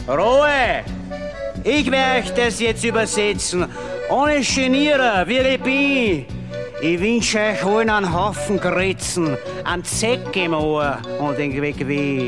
Ruhe! Ich werde euch das jetzt übersetzen. Ohne Genieren, wie ich bin. Ich wünsche euch allen einen Haufen Grützen, einen Zeck im Ohr und den Weg wie.